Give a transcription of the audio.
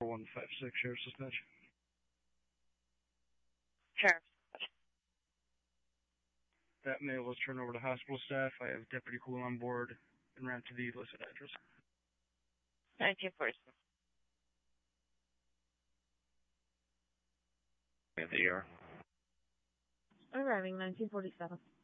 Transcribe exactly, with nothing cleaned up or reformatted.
one five six, Sheriff's Dispatch. Sheriff. That mail was turned over to hospital staff. I have Deputy Cool on board and ran to the listed address. nineteen forty-seven. In the E R. Arriving nineteen forty-seven.